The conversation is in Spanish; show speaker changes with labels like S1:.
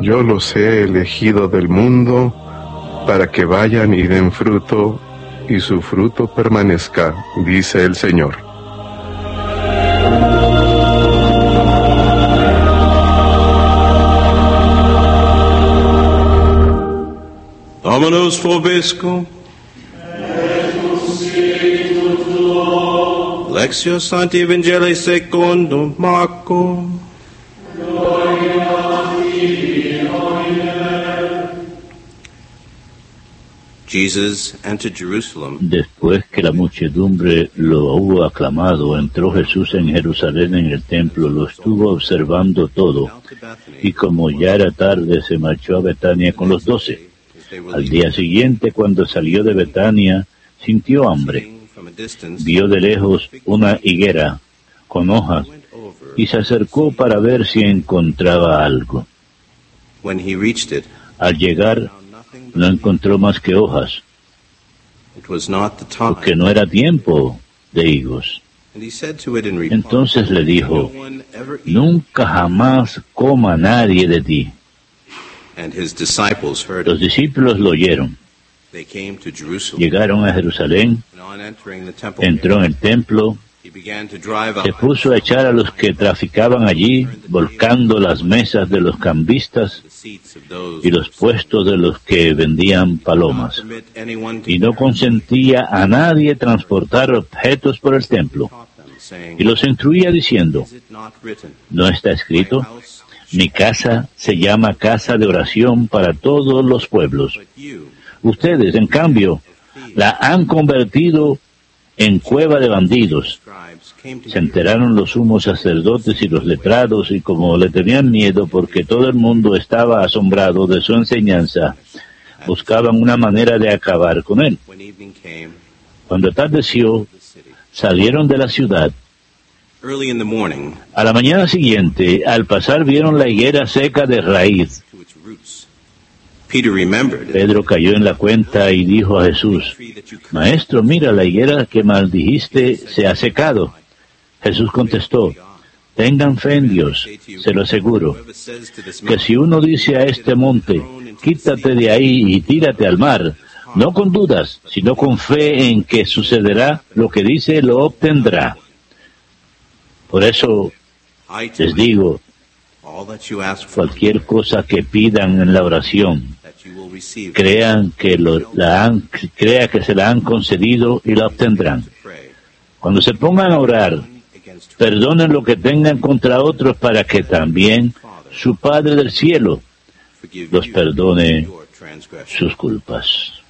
S1: Yo los he elegido del mundo para que vayan y den fruto, y su fruto permanezca, dice el Señor.
S2: Dominus vobiscum. Lectio Sancti Evangelii secundum Marcum. Jesus entered Jerusalem.
S3: Después que la muchedumbre lo hubo aclamado, entró Jesús en Jerusalén en el templo, lo estuvo observando todo, y como ya era tarde, se marchó a Betania con los 12. Al día siguiente, cuando salió de Betania, sintió hambre. Vio de lejos una higuera con hojas y se acercó para ver si encontraba algo. Al llegar, no encontró más que hojas, porque no era tiempo de higos. Entonces le dijo: nunca jamás coma nadie de ti. Los discípulos lo oyeron. Llegaron a Jerusalén, entró en el templo, se puso a echar a los que traficaban allí, volcando las mesas de los cambistas y los puestos de los que vendían palomas, y no consentía a nadie transportar objetos por el templo. Y los instruía diciendo: ¿no está escrito? Mi casa se llama casa de oración para todos los pueblos. Ustedes, en cambio, la han convertido en cueva de bandidos. Se enteraron los sumos sacerdotes y los letrados, y como le tenían miedo porque todo el mundo estaba asombrado de su enseñanza, buscaban una manera de acabar con él. Cuando atardeció, salieron de la ciudad. A la mañana siguiente, al pasar, vieron la higuera seca de raíz. Pedro cayó en la cuenta y dijo a Jesús: Maestro, mira, la higuera que maldijiste se ha secado. Jesús contestó: tengan fe en Dios, se lo aseguro, que si uno dice a este monte, quítate de ahí y tírate al mar, no con dudas, sino con fe en que sucederá lo que dice, lo obtendrá. Por eso les digo, cualquier cosa que pidan en la oración, crea que se la han concedido y la obtendrán. Cuando se pongan a orar, perdonen lo que tengan contra otros, para que también su Padre del cielo los perdone sus culpas.